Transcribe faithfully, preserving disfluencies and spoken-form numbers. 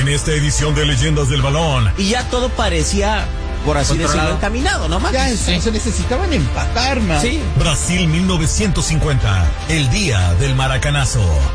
en esta edición de Leyendas del Balón. Y ya todo parecía, por así decirlo, encaminado, ¿no, Max? Ya, sí. Se necesitaban empatar, man. Sí. Brasil mil novecientos cincuenta, el día del maracanazo.